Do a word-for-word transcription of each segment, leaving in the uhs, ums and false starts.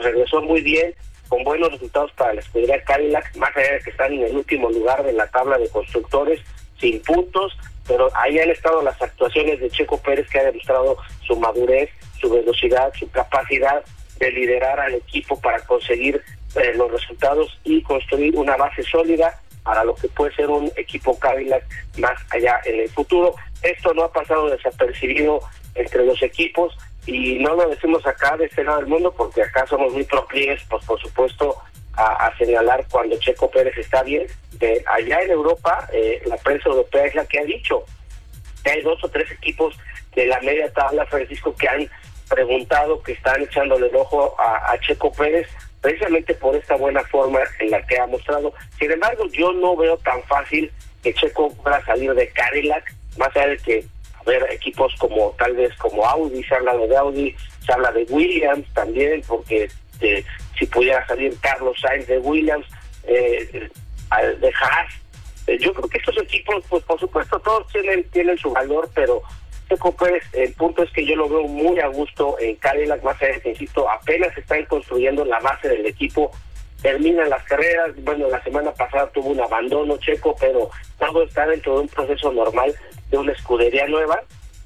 regresó muy bien, con buenos resultados para la escudería Cadillac, más allá de que están en el último lugar de la tabla de constructores, sin puntos, pero ahí han estado las actuaciones de Checo Pérez, que ha demostrado su madurez, su velocidad, su capacidad de liderar al equipo para conseguir eh, los resultados y construir una base sólida para lo que puede ser un equipo Cadillac más allá en el futuro. Esto no ha pasado desapercibido entre los equipos, y no lo decimos acá de este lado del mundo porque acá somos muy proclives, pues por supuesto, a, a señalar cuando Checo Pérez está bien. De allá en Europa, eh, la prensa europea es la que ha dicho que hay dos o tres equipos de la media tabla, Francisco, que han preguntado, que están echándole el ojo a, a Checo Pérez, precisamente por esta buena forma en la que ha mostrado. Sin embargo, yo no veo tan fácil que Checo pueda salir de Cadillac, más allá de que ver equipos como tal vez como Audi, se habla de Audi, se habla de Williams también, porque eh, si pudiera salir Carlos Sainz de Williams, eh, de Haas, eh, yo creo que estos equipos, pues por supuesto todos tienen tienen su valor, pero Checo Pérez, el punto es que yo lo veo muy a gusto en Cadillac, más allá de que, insisto, apenas están construyendo la base del equipo, terminan las carreras. Bueno, la semana pasada tuvo un abandono Checo, pero todo está dentro de un proceso normal de una escudería nueva,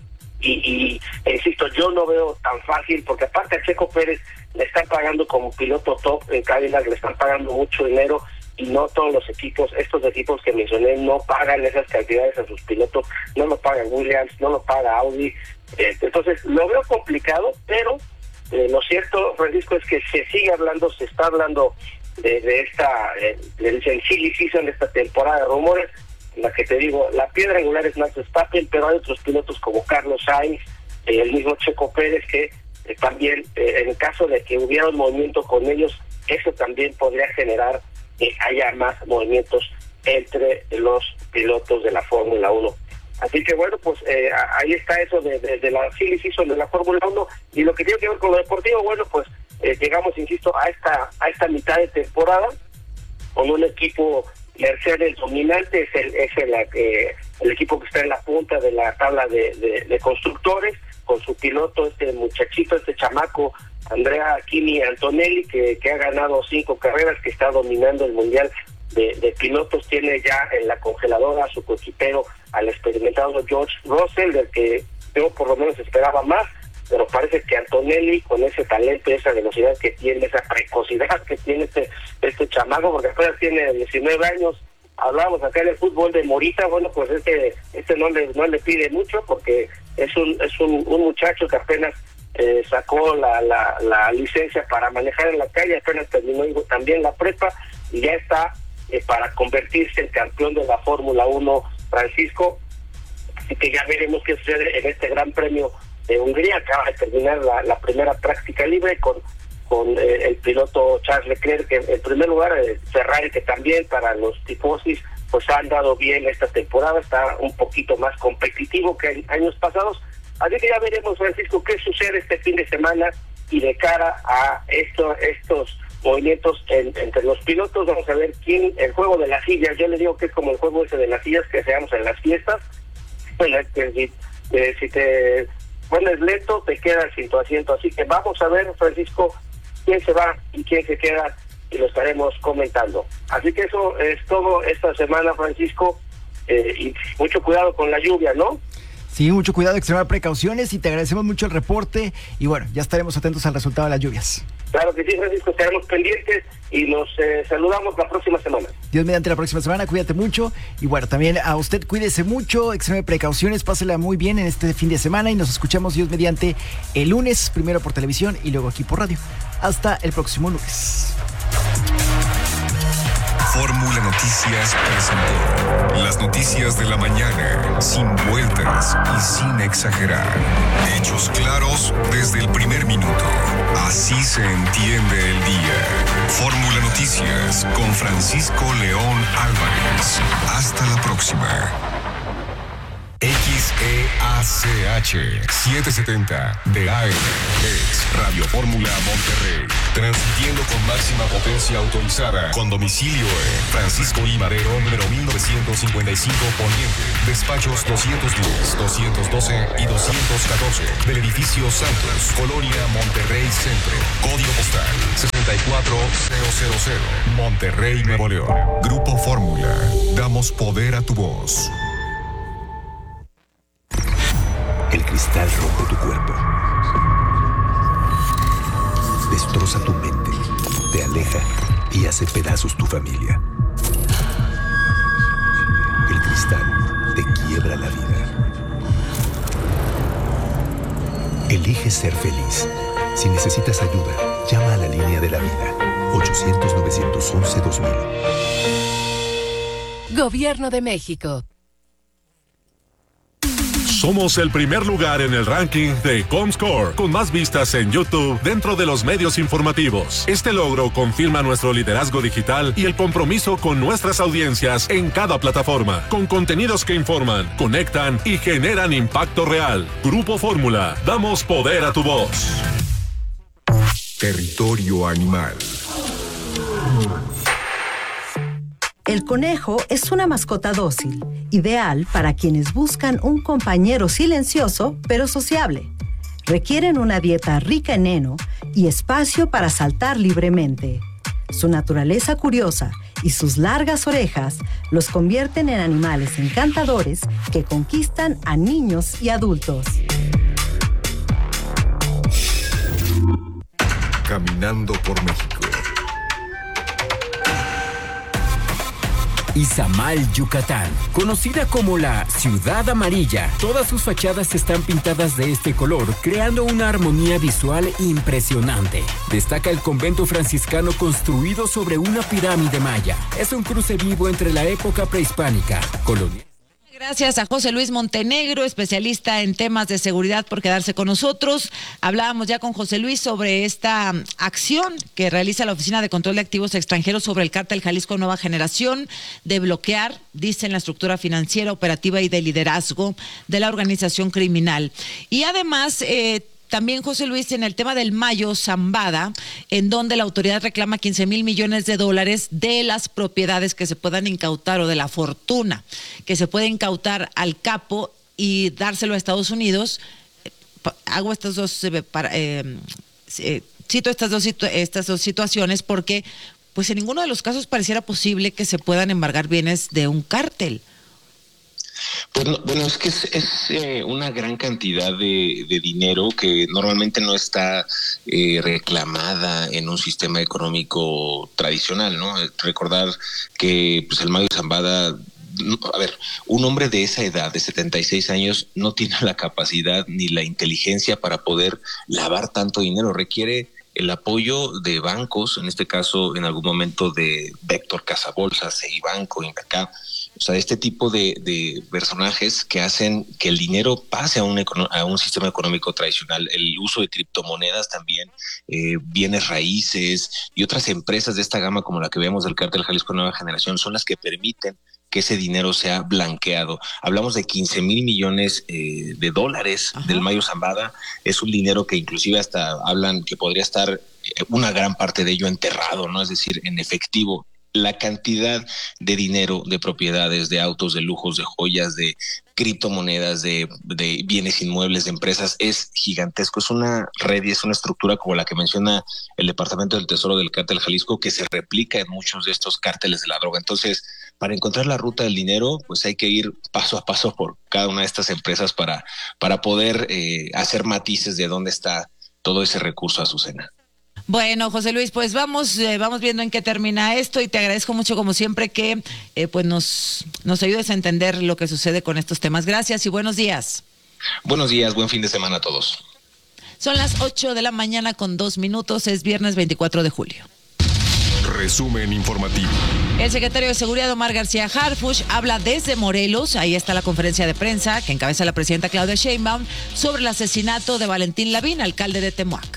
y, y e insisto, yo no veo tan fácil, porque aparte a Checo Pérez le están pagando como piloto top en Cadillac, le están pagando mucho dinero, y no todos los equipos, estos equipos que mencioné, no pagan esas cantidades a sus pilotos, no lo paga Williams, no lo paga Audi, eh, entonces lo veo complicado, pero eh, lo cierto, Francisco, es que se sigue hablando, se está hablando de, de esta, eh, le dicen silly season, de esta temporada de rumores, en la que te digo, la piedra angular es Max Verstappen, pero hay otros pilotos como Carlos Sainz, eh, el mismo Checo Pérez, que eh, también, eh, en el caso de que hubiera un movimiento con ellos, eso también podría generar que haya más movimientos entre los pilotos de la Fórmula uno. Así que bueno, pues eh, ahí está eso de, de, de la silly season de la Fórmula uno, y lo que tiene que ver con lo deportivo, bueno, pues eh, llegamos, insisto, a esta a esta mitad de temporada con un equipo Mercedes dominante, es el es el, eh, el equipo que está en la punta de la tabla de, de, de constructores, con su piloto, este muchachito, este chamaco, Andrea Kimi Antonelli, que, que ha ganado cinco carreras, que está dominando el mundial de, de pilotos. Tiene ya en la congeladora a su coequipero al experimentado George Russell, del que yo por lo menos esperaba más, pero parece que Antonelli, con ese talento, esa velocidad que tiene, esa precocidad que tiene este este chamaco, porque apenas tiene diecinueve años, hablábamos acá en el fútbol de Morita, bueno, pues este este no le no le pide mucho, porque es un es un, un muchacho que apenas eh, sacó la, la la licencia para manejar en la calle, apenas terminó también la prepa, y ya está eh, para convertirse en campeón de la Fórmula uno, Francisco. Así que ya veremos qué sucede en este Gran Premio de Hungría. Acaba de terminar la, la primera práctica libre con con eh, el piloto Charles Leclerc, que en primer lugar, eh, Ferrari, que también para los tifosis pues han dado bien esta temporada, está un poquito más competitivo que en años pasados. Así que ya veremos, Francisco, qué sucede este fin de semana, y de cara a esto, estos movimientos en, entre los pilotos, vamos a ver quién, el juego de las sillas, yo le digo que es como el juego ese de las sillas que hacemos en las fiestas. Bueno, es que si, eh, si te pones lento, te quedas sin tu asiento. Así que vamos a ver, Francisco, quién se va y quién se queda, y lo estaremos comentando. Así que eso es todo esta semana, Francisco, eh, y mucho cuidado con la lluvia, ¿no? Sí, mucho cuidado, extremar precauciones, y te agradecemos mucho el reporte, y bueno, ya estaremos atentos al resultado de las lluvias. Claro que sí, Francisco, estaremos pendientes y nos eh, saludamos la próxima semana. Dios mediante, la próxima semana, cuídate mucho, y bueno, también a usted cuídese mucho, extreme precauciones, pásela muy bien en este fin de semana, y nos escuchamos, Dios mediante, el lunes, primero por televisión y luego aquí por radio. Hasta el próximo lunes. Fórmula Noticias presentó las noticias de la mañana, sin vueltas y sin exagerar. Hechos claros desde el primer minuto. Así se entiende el día. Fórmula Noticias con Francisco León Álvarez. Hasta la próxima. X E A C H setecientos setenta de A M es Radio Fórmula Monterrey, transmitiendo con máxima potencia autorizada, con domicilio en Francisco I. Madero, número mil novecientos cincuenta y cinco Poniente, despachos doscientos diez, doscientos doce y doscientos catorce, del edificio Santos, Colonia Monterrey Centro, código postal y cuatro mil, Monterrey, Nuevo León. Grupo Fórmula. Damos poder a tu voz. El cristal rompe tu cuerpo. Destroza tu mente. Te aleja y hace pedazos tu familia. El cristal te quiebra la vida. Elige ser feliz. Si necesitas ayuda, llama a la línea de la vida. ochocientos, novecientos once, dos mil. Gobierno de México. Somos el primer lugar en el ranking de Comscore, con más vistas en YouTube dentro de los medios informativos. Este logro confirma nuestro liderazgo digital y el compromiso con nuestras audiencias en cada plataforma, con contenidos que informan, conectan y generan impacto real. Grupo Fórmula, damos poder a tu voz. Territorio animal. El conejo es una mascota dócil, ideal para quienes buscan un compañero silencioso pero sociable. Requieren una dieta rica en heno y espacio para saltar libremente. Su naturaleza curiosa y sus largas orejas los convierten en animales encantadores que conquistan a niños y adultos. Caminando por México. Izamal, Yucatán, conocida como la Ciudad Amarilla. Todas sus fachadas están pintadas de este color, creando una armonía visual impresionante. Destaca el convento franciscano construido sobre una pirámide maya. Es un cruce vivo entre la época prehispánica, colonial. Gracias a José Luis Montenegro, especialista en temas de seguridad, por quedarse con nosotros. Hablábamos ya con José Luis sobre esta acción que realiza la Oficina de Control de Activos Extranjeros sobre el Cártel Jalisco Nueva Generación, de bloquear, dicen, la estructura financiera, operativa y de liderazgo de la organización criminal. Y además, eh, también, José Luis, en el tema del Mayo Zambada, en donde la autoridad reclama quince mil millones de dólares de las propiedades que se puedan incautar, o de la fortuna que se puede incautar al capo y dárselo a Estados Unidos. Hago estas dos, eh, para, eh, eh, cito estas dos, situ- estas dos situaciones porque pues en ninguno de los casos pareciera posible que se puedan embargar bienes de un cártel. Pues no, bueno, es que es, es eh, una gran cantidad de, de dinero que normalmente no está eh, reclamada en un sistema económico tradicional, ¿no? Recordar que pues el Mayo Zambada, a ver, un hombre de esa edad, de setenta y seis años, no tiene la capacidad ni la inteligencia para poder lavar tanto dinero. Requiere el apoyo de bancos, en este caso, en algún momento de Vector Casabolsa, Ceibanco, Incacá. O sea, este tipo de, de personajes que hacen que el dinero pase a un, a un sistema económico tradicional. El uso de criptomonedas también, eh, bienes raíces y otras empresas de esta gama como la que vemos del Cártel Jalisco Nueva Generación son las que permiten que ese dinero sea blanqueado. Hablamos de quince mil millones eh, de dólares. Ajá. Del Mayo Zambada. Es un dinero que inclusive hasta hablan que podría estar una gran parte de ello enterrado, ¿no? Es decir, en efectivo. La cantidad de dinero, de propiedades, de autos, de lujos, de joyas, de criptomonedas, de, de bienes inmuebles, de empresas, es gigantesco. Es una red y es una estructura como la que menciona el Departamento del Tesoro del Cártel Jalisco, que se replica en muchos de estos cárteles de la droga. Entonces, para encontrar la ruta del dinero, pues hay que ir paso a paso por cada una de estas empresas para, para poder eh, hacer matices de dónde está todo ese recurso, Azucena. Bueno, José Luis, pues vamos eh, vamos viendo en qué termina esto y te agradezco mucho, como siempre, que eh, pues nos, nos ayudes a entender lo que sucede con estos temas. Gracias y buenos días. Buenos días, buen fin de semana a todos. Son las ocho de la mañana con dos minutos, es viernes veinticuatro de julio. Resumen informativo. El secretario de Seguridad, Omar García Harfuch, habla desde Morelos. Ahí está la conferencia de prensa que encabeza la presidenta Claudia Sheinbaum sobre el asesinato de Valentín Lavín, alcalde de Temuac.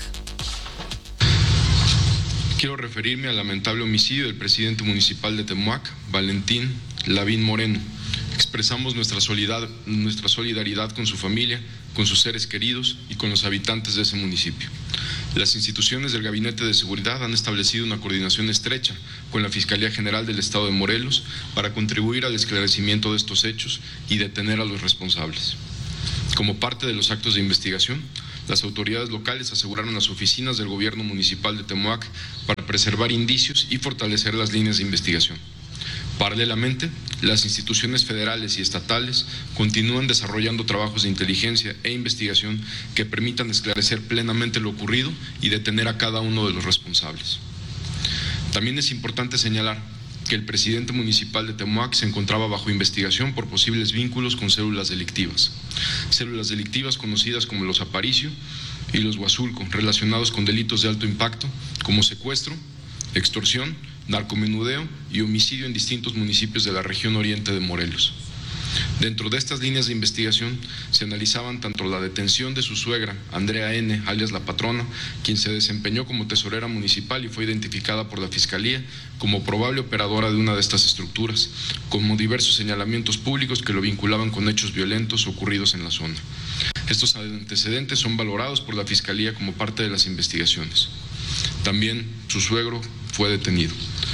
Quiero referirme al lamentable homicidio del presidente municipal de Temuac, Valentín Lavín Moreno. Expresamos nuestra solidaridad, nuestra solidaridad con su familia, con sus seres queridos y con los habitantes de ese municipio. Las instituciones del Gabinete de Seguridad han establecido una coordinación estrecha con la Fiscalía General del Estado de Morelos para contribuir al esclarecimiento de estos hechos y detener a los responsables. Como parte de los actos de investigación, Las autoridades locales aseguraron las oficinas del gobierno municipal de Temoac para preservar indicios y fortalecer las líneas de investigación. Paralelamente, las instituciones federales y estatales continúan desarrollando trabajos de inteligencia e investigación que permitan esclarecer plenamente lo ocurrido y detener a cada uno de los responsables. También es importante señalar que el presidente municipal de Temoac se encontraba bajo investigación por posibles vínculos con células delictivas. Células delictivas conocidas como los Aparicio y los Huazulco, relacionados con delitos de alto impacto como secuestro, extorsión, narcomenudeo y homicidio en distintos municipios de la región oriente de Morelos. Dentro de estas líneas de investigación se analizaban tanto la detención de su suegra, Andrea N., alias La Patrona, quien se desempeñó como tesorera municipal y fue identificada por la Fiscalía como probable operadora de una de estas estructuras, como diversos señalamientos públicos que lo vinculaban con hechos violentos ocurridos en la zona. Estos antecedentes son valorados por la Fiscalía como parte de las investigaciones. También su suegro fue detenido.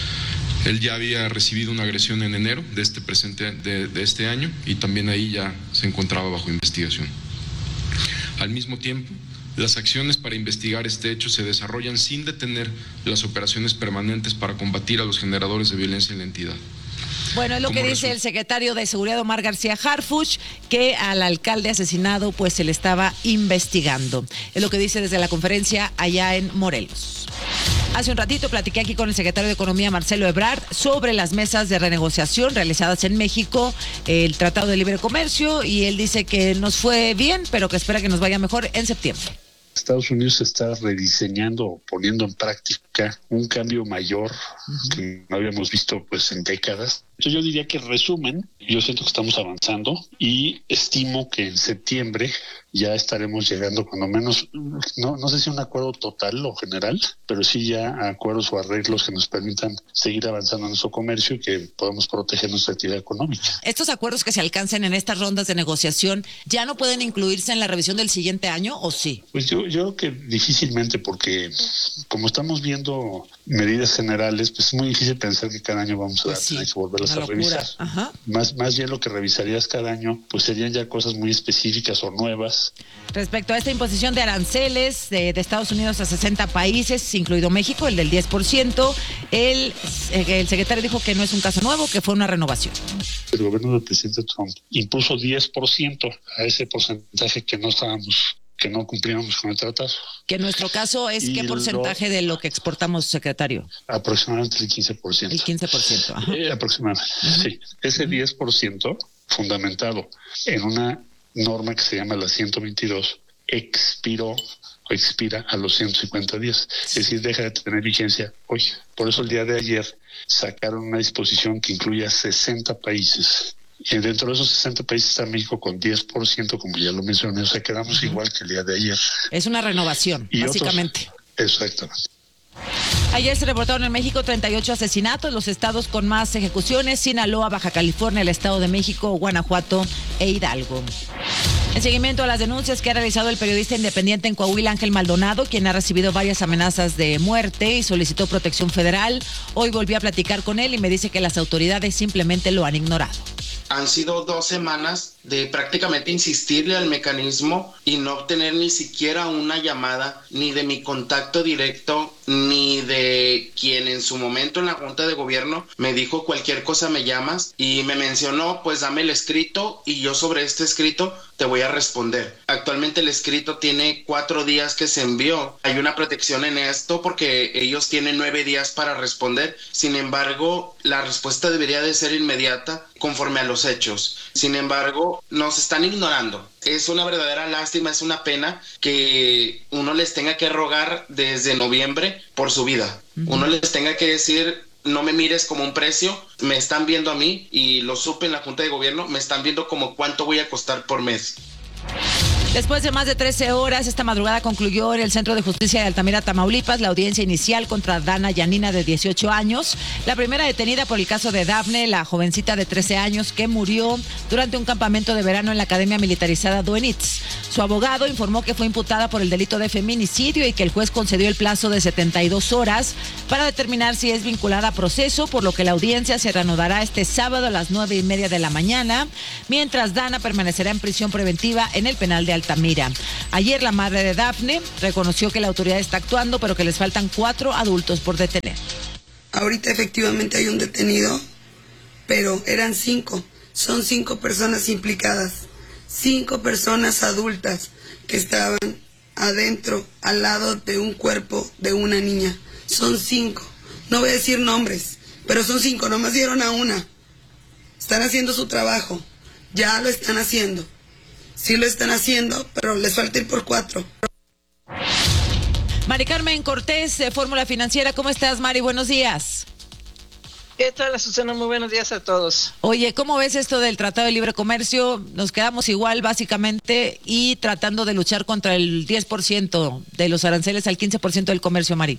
Él ya había recibido una agresión en enero de este presente de, de este año y también ahí ya se encontraba bajo investigación. Al mismo tiempo, las acciones para investigar este hecho se desarrollan sin detener las operaciones permanentes para combatir a los generadores de violencia en la entidad. Bueno, es lo que dice el secretario de Seguridad, Omar García Harfuch, que al alcalde asesinado pues se le estaba investigando. Es lo que dice desde la conferencia allá en Morelos. Hace un ratito platiqué aquí con el secretario de Economía, Marcelo Ebrard, sobre las mesas de renegociación realizadas en México, el Tratado de Libre Comercio, y él dice que nos fue bien, pero que espera que nos vaya mejor en septiembre. Estados Unidos está rediseñando, poniendo en práctica un cambio mayor uh-huh. que no habíamos visto pues en décadas. Entonces yo diría que en resumen, yo siento que estamos avanzando y estimo que en septiembre ya estaremos llegando cuando menos, no, no sé si un acuerdo total o general, pero sí ya acuerdos o arreglos que nos permitan seguir avanzando en nuestro comercio y que podamos proteger nuestra actividad económica. ¿Estos acuerdos que se alcancen en estas rondas de negociación ya no pueden incluirse en la revisión del siguiente año o sí? Pues yo, yo creo que difícilmente, porque como estamos viendo medidas generales, pues es muy difícil pensar que cada año vamos a pues sí, tener que volverlas a revisar. Ajá. Más, más bien lo que revisarías cada año, pues serían ya cosas muy específicas o nuevas. Respecto a esta imposición de aranceles de, de Estados Unidos a sesenta países, incluido México, el del diez por ciento, el, el secretario dijo que no es un caso nuevo, que fue una renovación. El gobierno del presidente Trump impuso diez por ciento a ese porcentaje que no estábamos que no cumplíamos con el tratado. Que en nuestro caso es y ¿qué porcentaje lo, de lo que exportamos, secretario? Aproximadamente el quince por ciento. El quince por ciento, ajá. Eh, aproximadamente, uh-huh. sí. Ese uh-huh. diez por ciento fundamentado en una norma que se llama la ciento veintidós expiró o expira a los ciento cincuenta días. Es decir, deja de tener vigencia hoy. Por eso el día de ayer sacaron una disposición que incluye a sesenta países. Y dentro de esos sesenta países está México con diez por ciento, como ya lo mencioné, o sea, quedamos uh-huh. igual que el día de ayer. Es una renovación, y básicamente. Otros, exactamente. Ayer se reportaron en México treinta y ocho asesinatos, los estados con más ejecuciones: Sinaloa, Baja California, el Estado de México, Guanajuato e Hidalgo. En seguimiento a las denuncias que ha realizado el periodista independiente en Coahuila, Ángel Maldonado, quien ha recibido varias amenazas de muerte y solicitó protección federal, hoy volví a platicar con él y me dice que las autoridades simplemente lo han ignorado. Han sido dos semanas de prácticamente insistirle al mecanismo y no obtener ni siquiera una llamada, ni de mi contacto directo, ni de quien en su momento en la Junta de Gobierno me dijo cualquier cosa me llamas, y me mencionó, pues dame el escrito y yo sobre este escrito te voy a responder. Actualmente el escrito tiene cuatro días que se envió. Hay una protección en esto porque ellos tienen nueve días para responder. Sin embargo, la respuesta debería de ser inmediata conforme a los hechos. Sin embargo, nos están ignorando. Es una verdadera lástima, es una pena que uno les tenga que rogar desde noviembre por su vida. Uh-huh. Uno les tenga que decir, no me mires como un precio, me están viendo a mí, y lo supe en la Junta de Gobierno, me están viendo como cuánto voy a costar por mes. Después de más de trece horas, esta madrugada concluyó en el Centro de Justicia de Altamira, Tamaulipas, la audiencia inicial contra Dana Yanina, de dieciocho años, la primera detenida por el caso de Dafne, la jovencita de trece años que murió durante un campamento de verano en la Academia Militarizada Duenitz. Su abogado informó que fue imputada por el delito de feminicidio y que el juez concedió el plazo de setenta y dos horas para determinar si es vinculada a proceso, por lo que la audiencia se reanudará este sábado a las nueve y media de la mañana, mientras Dana permanecerá en prisión preventiva en el penal de Altamira. Altamira. Ayer la madre de Dafne reconoció que la autoridad está actuando, pero que les faltan cuatro adultos por detener. Ahorita efectivamente hay un detenido, pero eran cinco. Son cinco personas implicadas. Cinco personas adultas que estaban adentro, al lado de un cuerpo de una niña. Son cinco. No voy a decir nombres, pero son cinco. Nomás dieron a una. Están haciendo su trabajo. Ya lo están haciendo. Sí lo están haciendo, pero les falta ir por cuatro. Mari Carmen Cortés, de Fórmula Financiera. ¿Cómo estás, Mari? Buenos días. ¿Qué tal, Susana? Muy buenos días a todos. Oye, ¿cómo ves esto del Tratado de Libre Comercio? Nos quedamos igual, básicamente, y tratando de luchar contra el diez por ciento de los aranceles al quince por ciento del comercio, Mari.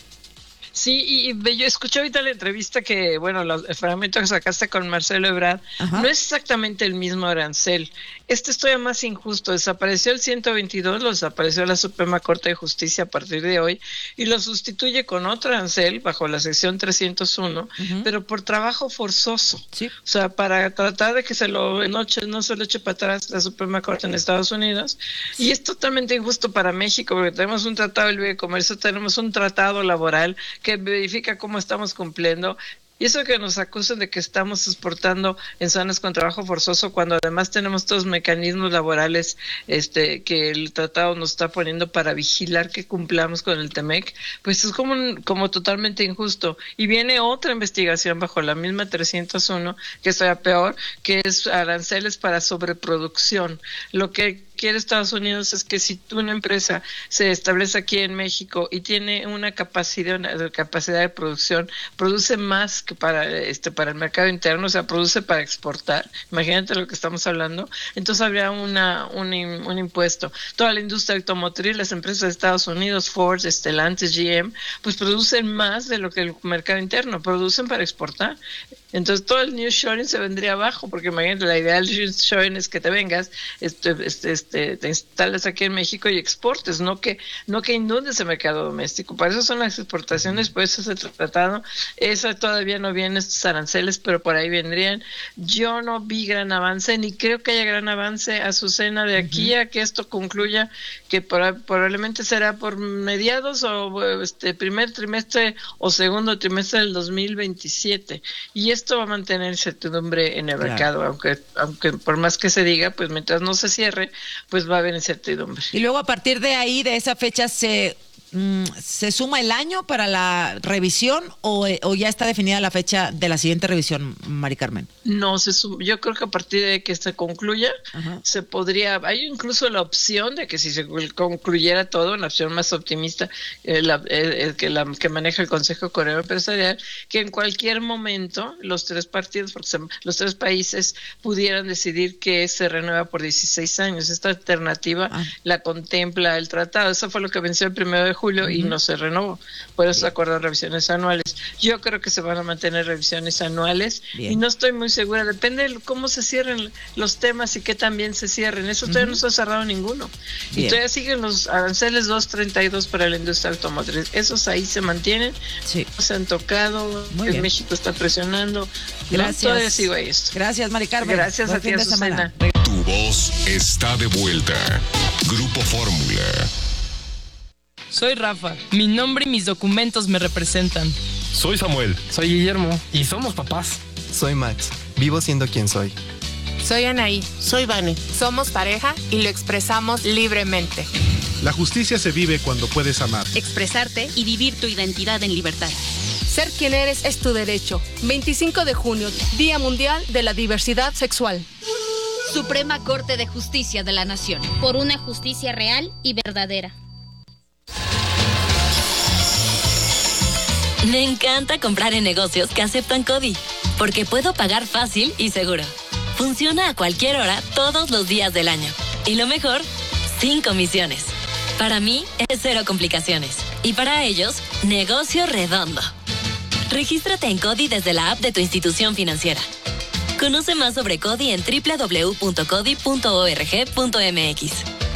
Sí, y, y yo escuché ahorita la entrevista que, bueno, los, el fragmento que sacaste con Marcelo Ebrard, Ajá. no es exactamente el mismo arancel. Este es todavía más injusto. Desapareció el ciento veintidós, lo desapareció la Suprema Corte de Justicia a partir de hoy y lo sustituye con otro arancel bajo la sección trescientos uno, uh-huh. pero por trabajo forzoso. Sí. O sea, para tratar de que se lo enoche, no se lo eche para atrás la Suprema Corte en Estados Unidos. Sí. Y es totalmente injusto para México porque tenemos un tratado de libre comercio, tenemos un tratado laboral que verifica cómo estamos cumpliendo. Y eso que nos acusan de que estamos exportando en zonas con trabajo forzoso, cuando además tenemos todos los mecanismos laborales este, que el tratado nos está poniendo para vigilar que cumplamos con el TEMEC, pues es como, como totalmente injusto. Y viene otra investigación bajo la misma trescientos uno, que sea peor, que es aranceles para sobreproducción. Lo que quiere Estados Unidos es que si una empresa se establece aquí en México y tiene una capacidad, una capacidad de producción, produce más que para este para el mercado interno, o sea, produce para exportar. Imagínate lo que estamos hablando. Entonces habría una un, un impuesto. Toda la industria automotriz, las empresas de Estados Unidos, Ford, Stellantis, G M, pues producen más de lo que el mercado interno, producen para exportar. Entonces todo el nearshoring se vendría abajo, porque imagínate, la idea del nearshoring es que te vengas, este, este, este, te instales aquí en México y exportes, no que no que inundes el mercado doméstico. Para eso son las exportaciones, por eso es el tratado. Eso todavía no vienen estos aranceles, pero por ahí vendrían. Yo no vi gran avance, ni creo que haya gran avance, Azucena, de aquí uh-huh. a que esto concluya, que por, probablemente será por mediados o este primer trimestre o segundo trimestre del dos mil veintisiete. Y esto va a mantener incertidumbre en el claro. mercado, aunque aunque por más que se diga, pues mientras no se cierre, pues va a haber incertidumbre. Y luego a partir de ahí, de esa fecha, se mm, se suma el año para la revisión o, o ya está definida la fecha de la siguiente revisión, Mari Carmen. No, se suma, yo creo que a partir de que se concluya, Ajá. se podría, hay incluso la opción de que si se concluyera todo, una opción más optimista, eh, la, eh, que la que maneja el Consejo Coreano Empresarial, que en cualquier momento los tres partidos, porque se, los tres países pudieran decidir que se renueva por dieciséis años. Esta alternativa ah. la contempla el tratado. Eso fue lo que venció el primero de julio uh-huh. y no se renovó. Por eso se acordaron revisiones anuales. Yo creo que se van a mantener revisiones anuales Bien. y no estoy muy segura. Depende de cómo se cierren los temas y qué también se cierren. Eso todavía uh-huh. no se ha cerrado ninguno. Bien. Y todavía siguen los aranceles doscientos treinta y dos para la industria automotriz. Esos ahí se mantienen. Sí. No se han tocado. En México está presionando. Gracias. No, todavía sigo ahí esto. Gracias, Mari Carmen. Gracias Buen a ti, Azucena. Tu voz está de vuelta. Grupo Fórmula. Soy Rafa. Mi nombre y mis documentos me representan. Soy Samuel. Soy Guillermo. Y somos papás. Soy Max. Vivo siendo quien soy. Soy Anaí. Soy Vane. Somos pareja y lo expresamos libremente. La justicia se vive cuando puedes amar, expresarte y vivir tu identidad en libertad. Ser quien eres es tu derecho. veinticinco de junio, Día Mundial de la Diversidad Sexual. Suprema Corte de Justicia de la Nación. Por una justicia real y verdadera. Me encanta comprar en negocios que aceptan CODI, porque puedo pagar fácil y seguro. Funciona a cualquier hora, todos los días del año. Y lo mejor, sin comisiones. Para mí, es cero complicaciones. Y para ellos, negocio redondo. Regístrate en CODI desde la app de tu institución financiera. Conoce más sobre CODI en doble u doble u doble u punto codi punto org punto m x.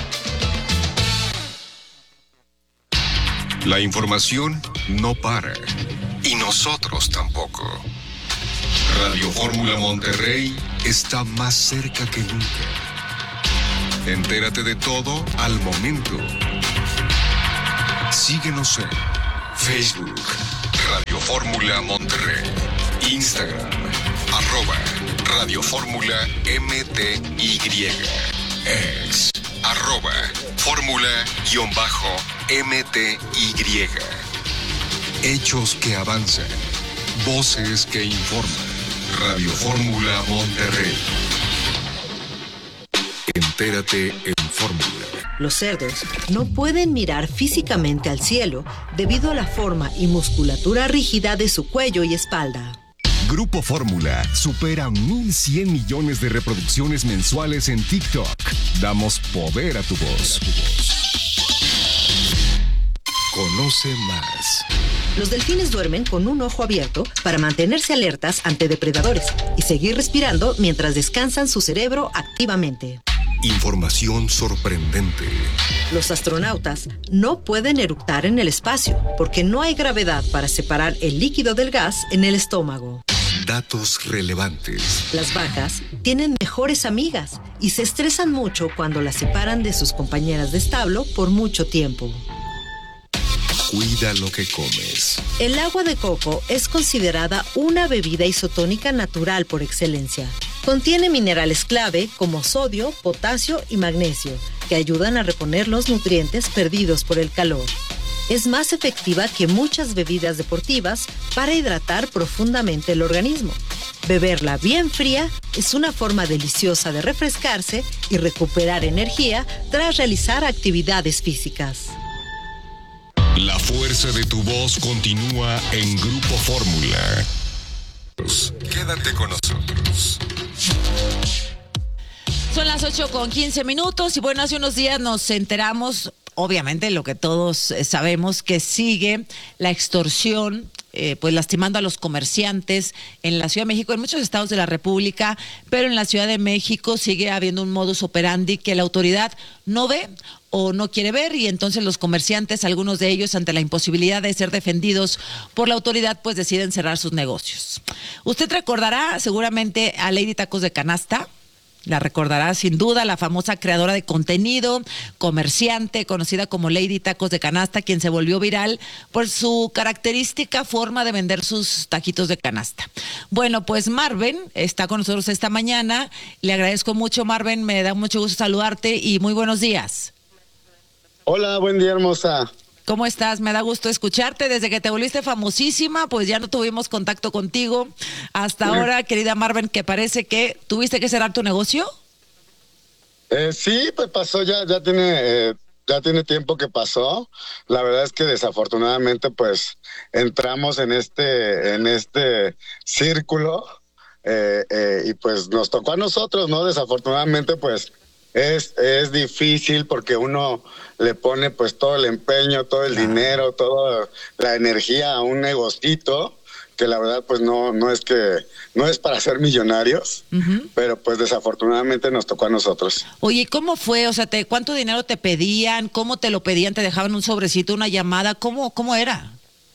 La información no para. Y nosotros tampoco. Radio Fórmula Monterrey está más cerca que nunca. Entérate de todo al momento. Síguenos en Facebook, Radio Fórmula Monterrey, Instagram, arroba Radio Fórmula M T Y, ex, arroba Fórmula-M T Y. Hechos que avanzan, voces que informan. Radio Fórmula Monterrey. Entérate en Fórmula. Los cerdos no pueden mirar físicamente al cielo debido a la forma y musculatura rígida de su cuello y espalda. Grupo Fórmula supera mil cien millones de reproducciones mensuales en TikTok. Damos poder a tu voz. Conoce más. Los delfines duermen con un ojo abierto para mantenerse alertas ante depredadores y seguir respirando mientras descansan su cerebro activamente. Información sorprendente. Los astronautas no pueden eructar en el espacio porque no hay gravedad para separar el líquido del gas en el estómago. Datos relevantes. Las vacas tienen mejores amigas y se estresan mucho cuando las separan de sus compañeras de establo por mucho tiempo. Cuida lo que comes. El agua de coco es considerada una bebida isotónica natural por excelencia. Contiene minerales clave como sodio, potasio y magnesio, que ayudan a reponer los nutrientes perdidos por el calor. Es más efectiva que muchas bebidas deportivas para hidratar profundamente el organismo. Beberla bien fría es una forma deliciosa de refrescarse y recuperar energía tras realizar actividades físicas. La fuerza de tu voz continúa en Grupo Fórmula. Quédate con nosotros. Son las ocho con quince minutos y bueno, hace unos días nos enteramos, obviamente lo que todos sabemos, que sigue la extorsión, eh, pues lastimando a los comerciantes en la Ciudad de México, en muchos estados de la República, pero en la Ciudad de México sigue habiendo un modus operandi que la autoridad no ve o no quiere ver, y entonces los comerciantes, algunos de ellos, ante la imposibilidad de ser defendidos por la autoridad, pues deciden cerrar sus negocios. Usted recordará seguramente a Lady Tacos de Canasta. La recordará sin duda, la famosa creadora de contenido, comerciante, conocida como Lady Tacos de Canasta, quien se volvió viral por su característica forma de vender sus taquitos de canasta. Bueno, pues Marven está con nosotros esta mañana. Le agradezco mucho, Marven, me da mucho gusto saludarte y muy buenos días. Hola, buen día, hermosa. ¿Cómo estás? Me da gusto escucharte. Desde que te volviste famosísima, pues ya no tuvimos contacto contigo. Hasta sí. Ahora, querida Marven, que parece que tuviste que cerrar tu negocio. Eh, sí, pues pasó ya, ya tiene, eh, ya tiene tiempo que pasó. La verdad es que desafortunadamente, pues entramos en este, en este círculo eh, eh, y pues nos tocó a nosotros, ¿no? Desafortunadamente, pues es, es difícil porque uno le pone pues todo el empeño, todo el dinero, toda la energía a un negocito que la verdad pues no no es que no es para ser millonarios, uh-huh. pero pues desafortunadamente nos tocó a nosotros. Oye, ¿cómo fue? O sea, te, ¿cuánto dinero te pedían? ¿Cómo te lo pedían? ¿Te dejaban un sobrecito, una llamada? ¿Cómo cómo era?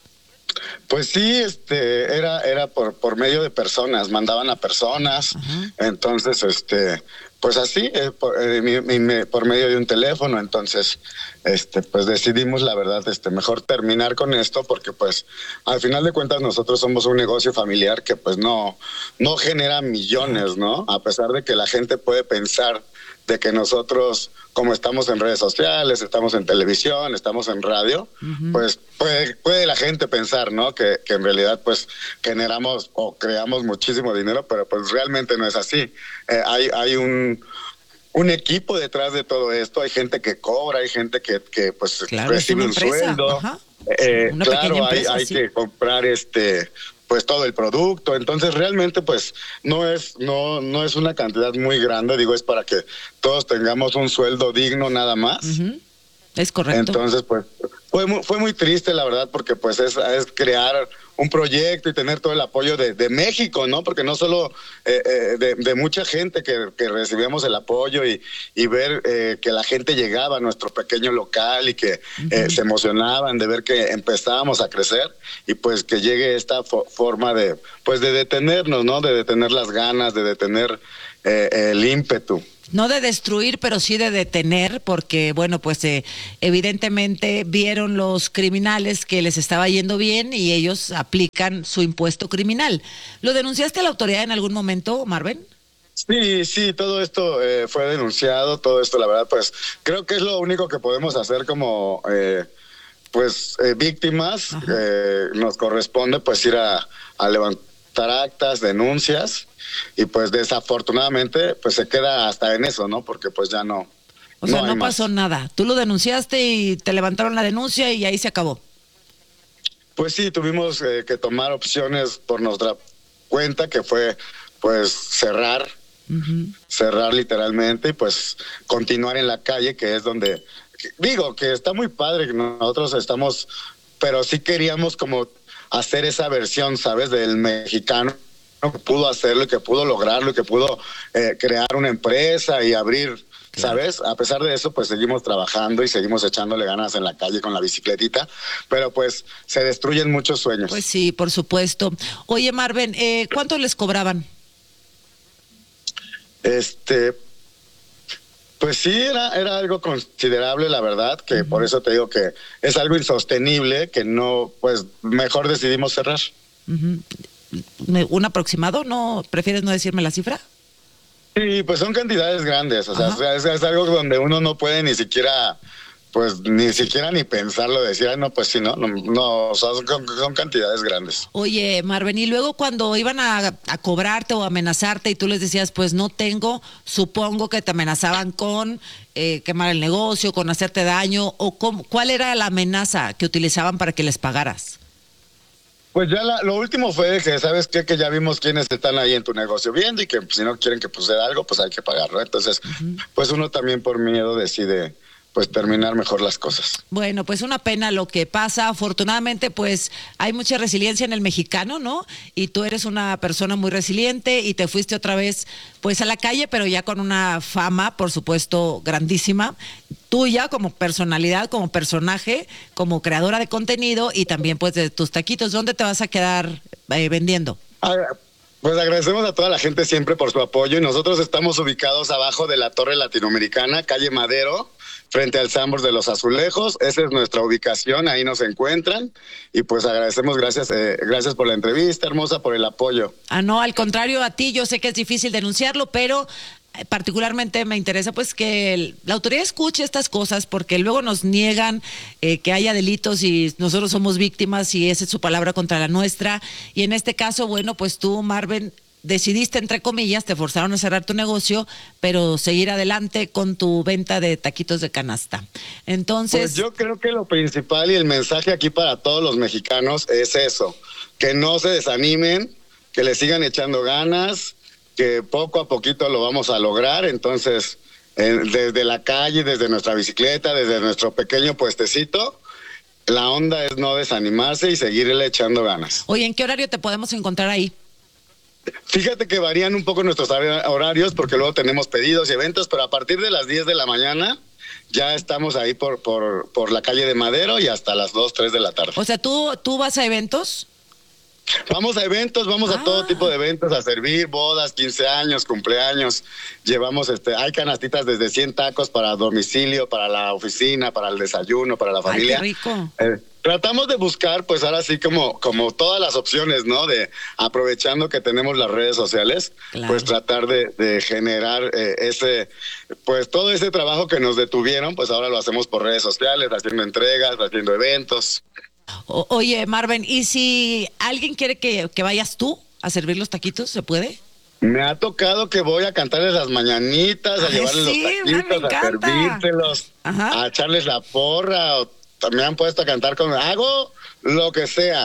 Pues sí, este era era por por medio de personas, mandaban a personas, uh-huh. entonces este pues así, eh, por, eh, mi, mi, por medio de un teléfono, entonces, este, pues decidimos, la verdad, este, mejor terminar con esto, porque pues, al final de cuentas, nosotros somos un negocio familiar que pues no, no genera millones, ¿no? A pesar de que la gente puede pensar de que nosotros, como estamos en redes sociales, estamos en televisión, estamos en radio, uh-huh. pues puede, puede la gente pensar, ¿no? Que, que en realidad pues generamos o creamos muchísimo dinero, pero pues realmente no es así. Eh, hay, hay un, un equipo detrás de todo esto, hay gente que cobra, hay gente que, que pues claro, recibe un sueldo. Ajá. Eh, claro, hay, hay que comprar este... pues todo el producto, entonces realmente pues no es no no es una cantidad muy grande, digo, es para que todos tengamos un sueldo digno nada más. Uh-huh. Es correcto. Entonces pues fue muy, fue muy triste la verdad, porque pues es, es crear un proyecto y tener todo el apoyo de, de México, ¿no? Porque no solo eh, eh, de, de mucha gente que, que recibíamos el apoyo y, y ver eh, que la gente llegaba a nuestro pequeño local y que uh-huh. eh, se emocionaban de ver que empezábamos a crecer, y pues que llegue esta fo- forma de pues de detenernos, ¿no? De detener las ganas, de detener eh, el ímpetu. no de destruir, pero sí de detener, porque bueno, pues eh, evidentemente vieron los criminales que les estaba yendo bien y ellos aplican su impuesto criminal. ¿Lo denunciaste a la autoridad en algún momento, Marvin? Sí, sí, todo esto eh, fue denunciado, todo esto, la verdad, pues creo que es lo único que podemos hacer como, eh, pues, eh, víctimas. Eh, nos corresponde, pues, ir a, a levantar actas, denuncias, y pues desafortunadamente, pues se queda hasta en eso, ¿no? Porque pues ya no. O sea, no, no hay pasó más. nada. Tú lo denunciaste y te levantaron la denuncia y ahí se acabó. Pues sí, tuvimos eh, que tomar opciones por nuestra cuenta, que fue pues cerrar, uh-huh. cerrar literalmente y pues continuar en la calle, que es donde, que, digo, que está muy padre, que nosotros estamos, pero sí queríamos como hacer esa versión, ¿sabes?, del mexicano que pudo hacerlo y que pudo lograrlo y que pudo eh, crear una empresa y abrir, ¿sabes? A pesar de eso, pues seguimos trabajando y seguimos echándole ganas en la calle con la bicicletita, pero pues se destruyen muchos sueños. Pues sí, por supuesto. Oye, Marvin, eh, ¿cuánto les cobraban? Este, pues sí, era, era algo considerable, la verdad, que uh-huh. por eso te digo que es algo insostenible, que no, pues mejor decidimos cerrar. Uh-huh. ¿Un aproximado? ¿No? ¿Prefieres no decirme la cifra? Sí, pues son cantidades grandes, o sea, es, es algo donde uno no puede ni siquiera, pues ni siquiera ni pensarlo, decir, ay, no, pues sí, no, no, no o sea, son, son cantidades grandes. Oye, Marvin, y luego cuando iban a, a cobrarte o amenazarte y tú les decías, pues no tengo, supongo que te amenazaban con eh, quemar el negocio, con hacerte daño, o con, ¿cuál era la amenaza que utilizaban para que les pagaras? Pues ya la, lo último fue que, ¿sabes qué? Que ya vimos quiénes están ahí en tu negocio viendo y que si no quieren que suceda algo, pues hay que pagarlo. Entonces, uh-huh. pues uno también por miedo decide pues terminar mejor las cosas. Bueno, pues una pena lo que pasa. Afortunadamente, pues hay mucha resiliencia en el mexicano, ¿no? Y tú eres una persona muy resiliente y te fuiste otra vez pues a la calle, pero ya con una fama, por supuesto, grandísima, tuya como personalidad, como personaje, como creadora de contenido y también pues de tus taquitos. ¿Dónde te vas a quedar eh, vendiendo? Ah, pues agradecemos a toda la gente siempre por su apoyo y nosotros estamos ubicados abajo de la Torre Latinoamericana, calle Madero, frente al Sambors de los Azulejos. Esa es nuestra ubicación, ahí nos encuentran y pues agradecemos, gracias eh, gracias por la entrevista, hermosa, por el apoyo. Ah, no, al contrario a ti, yo sé que es difícil denunciarlo, pero particularmente me interesa pues que el, la autoridad escuche estas cosas porque luego nos niegan eh, que haya delitos y nosotros somos víctimas y esa es su palabra contra la nuestra y en este caso, bueno, pues tú, Marvin, decidiste, entre comillas, te forzaron a cerrar tu negocio, pero seguir adelante con tu venta de taquitos de canasta. Entonces, pues yo creo que lo principal y el mensaje aquí para todos los mexicanos es eso, que no se desanimen, que le sigan echando ganas, que poco a poquito lo vamos a lograr. Entonces, eh, desde la calle, desde nuestra bicicleta, desde nuestro pequeño puestecito, la onda es no desanimarse y seguirle echando ganas. Oye, ¿en qué horario te podemos encontrar ahí? Fíjate que varían un poco nuestros horarios porque luego tenemos pedidos y eventos, pero a partir de las diez de la mañana ya estamos ahí por, por, por la calle de Madero y hasta las dos, tres de la tarde. O sea, ¿tú, tú vas a eventos? Vamos a eventos, vamos ah. a todo tipo de eventos, a servir bodas, quince años, cumpleaños. Llevamos, este, hay canastitas desde cien tacos para domicilio, para la oficina, para el desayuno, para la familia. Ay, qué rico. Eh, tratamos de buscar, pues ahora sí, como, como todas las opciones, ¿no? De aprovechando que tenemos las redes sociales, claro. pues tratar de, de generar eh, ese, pues todo ese trabajo que nos detuvieron, pues ahora lo hacemos por redes sociales, haciendo entregas, haciendo eventos. O, oye, Marvin, ¿y si alguien quiere que, que vayas tú a servir los taquitos, se puede? Me ha tocado que voy a cantarles las mañanitas, a Ay, llevarles sí, los taquitos, a servírselos, a echarles la porra, o me han puesto a cantar con hago lo que sea.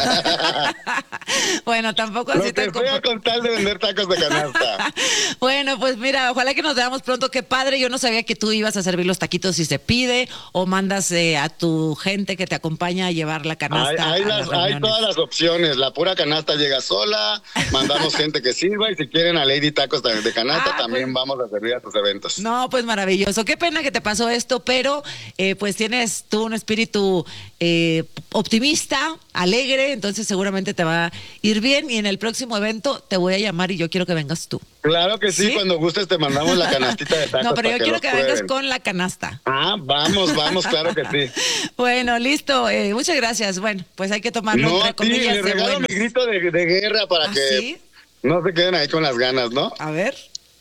Bueno, tampoco así lo que tan sea con tal de vender tacos de canasta. Bueno, pues mira, ojalá que nos veamos pronto. Qué padre, yo no sabía que tú ibas a servir los taquitos si se pide o mandas eh, a tu gente que te acompaña a llevar la canasta. Hay, hay, las, hay todas las opciones, la pura canasta llega sola, mandamos gente que sirva y si quieren a Lady Tacos de canasta ah, también pues, vamos a servir a tus eventos. No, pues maravilloso, qué pena que te pasó esto, pero eh, pues tienes tú un espíritu eh, optimista, alegre, entonces seguramente te va a ir bien y en el próximo evento te voy a llamar y yo quiero que vengas tú. Claro que sí, ¿sí? Cuando gustes te mandamos la canastita de tacos. No, pero yo que quiero que prueben. vengas con la canasta. Ah, vamos, vamos, claro que sí. Bueno, listo, eh, muchas gracias. Bueno, pues hay que tomarlo no, entre comillas. Sí, le regalo bueno. mi grito de, de guerra para ¿Ah, que sí? no se queden ahí con las ganas, ¿no? A ver.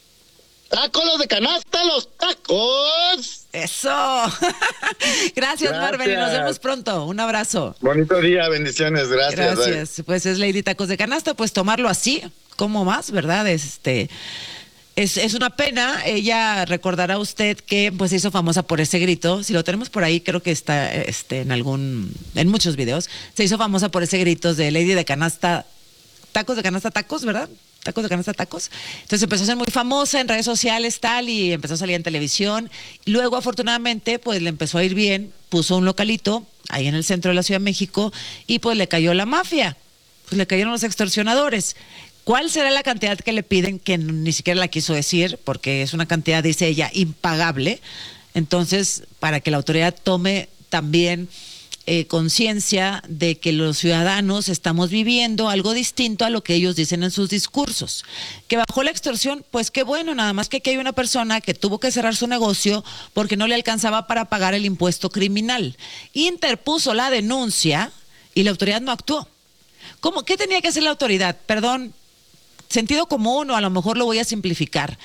¡Tacos de canasta, los tacos! ¡Eso! Gracias, gracias, Marvel, nos vemos pronto. Un abrazo. Bonito día, bendiciones, gracias. Gracias. Bye. Pues es Lady Tacos de Canasta, pues tomarlo así, como más, ¿verdad? Este... Es, es una pena, ella recordará usted que pues se hizo famosa por ese grito, si lo tenemos por ahí, creo que está este, en algún, en muchos videos, se hizo famosa por ese grito de Lady de Canasta, tacos de canasta, tacos, ¿verdad? Tacos de canasta, tacos. Entonces empezó a ser muy famosa en redes sociales, tal, y empezó a salir en televisión. Luego, afortunadamente, pues le empezó a ir bien, puso un localito ahí en el centro de la Ciudad de México y pues le cayó la mafia, pues le cayeron los extorsionadores. ¿Cuál será la cantidad que le piden? Que ni siquiera la quiso decir, porque es una cantidad, dice ella, impagable. Entonces, para que la autoridad tome también eh, conciencia de que los ciudadanos estamos viviendo algo distinto a lo que ellos dicen en sus discursos. Que bajó la extorsión, pues qué bueno, nada más que aquí hay una persona que tuvo que cerrar su negocio porque no le alcanzaba para pagar el impuesto criminal. Interpuso la denuncia y la autoridad no actuó. ¿Cómo? ¿Qué tenía que hacer la autoridad? Perdón, sentido común, o a lo mejor lo voy a simplificar.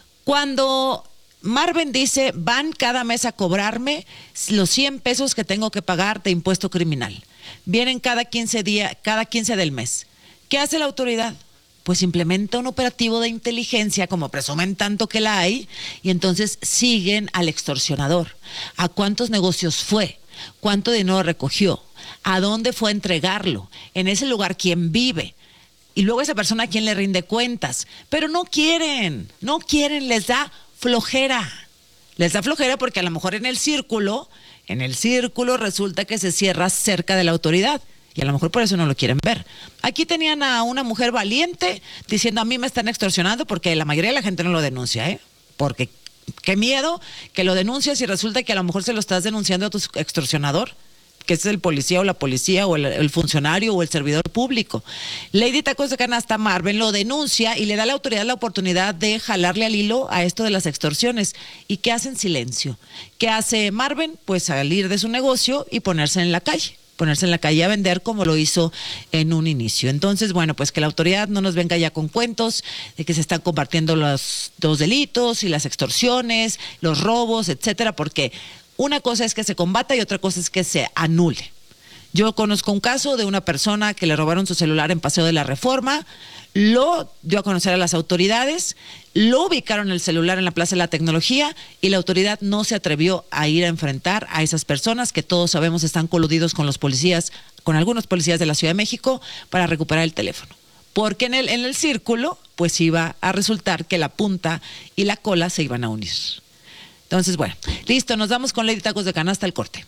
Cuando Marvin dice, van cada mes a cobrarme los cien pesos que tengo que pagar de impuesto criminal. Vienen cada quince días, cada quince del mes. ¿Qué hace la autoridad? Pues implementa un operativo de inteligencia, como presumen tanto que la hay, y entonces siguen al extorsionador. ¿A cuántos negocios fue? ¿Cuánto dinero recogió? ¿A dónde fue a entregarlo? En ese lugar, ¿quién vive? Y luego esa persona a quien le rinde cuentas. Pero no quieren, no quieren, les da flojera. Les da flojera porque a lo mejor en el círculo, en el círculo resulta que se cierra cerca de la autoridad. Y a lo mejor por eso no lo quieren ver. Aquí tenían a una mujer valiente diciendo, a mí me están extorsionando, porque la mayoría de la gente no lo denuncia, ¿eh? Porque qué miedo que lo denuncias y resulta que a lo mejor se lo estás denunciando a tu extorsionador, que es el policía o la policía o el, el funcionario o el servidor público. Lady Tacos de Canasta, Marvin, lo denuncia y le da a la autoridad la oportunidad de jalarle al hilo a esto de las extorsiones. ¿Y qué hace en silencio? ¿Qué hace Marvin? Pues salir de su negocio y ponerse en la calle. ponerse en la calle a vender como lo hizo en un inicio. Entonces, bueno, pues que la autoridad no nos venga ya con cuentos de que se están compartiendo los dos delitos y las extorsiones, los robos, etcétera, porque una cosa es que se combata y otra cosa es que se anule. Yo conozco un caso de una persona que le robaron su celular en Paseo de la Reforma, lo dio a conocer a las autoridades, lo ubicaron el celular en la Plaza de la Tecnología y la autoridad no se atrevió a ir a enfrentar a esas personas que todos sabemos están coludidos con los policías, con algunos policías de la Ciudad de México para recuperar el teléfono. Porque en el, en el círculo pues iba a resultar que la punta y la cola se iban a unir. Entonces, bueno, listo, nos vamos con Lady Tacos de Canasta al corte.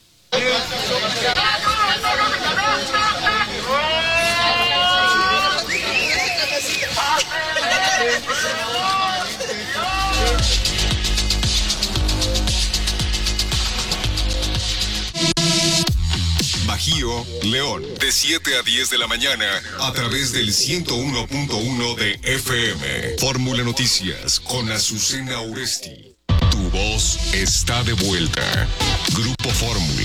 Bajío, León, de siete a diez de la mañana, a través del ciento uno punto uno de F M. Fórmula Noticias, con Azucena Uresti. Tu voz está de vuelta. Grupo Fórmula.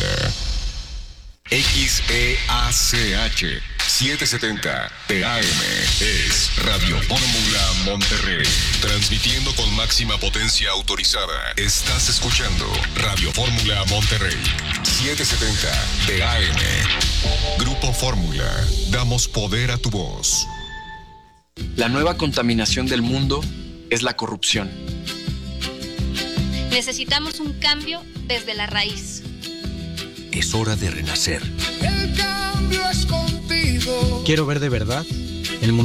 X E A C H setecientos setenta P A M es Radio Fórmula Monterrey, transmitiendo con máxima potencia autorizada. Estás escuchando Radio Fórmula Monterrey, setecientos setenta P A M. Grupo Fórmula, damos poder a tu voz. La nueva contaminación del mundo es la corrupción. Necesitamos un cambio desde la raíz. Es hora de renacer. El cambio es contigo. Quiero ver de verdad el mundo.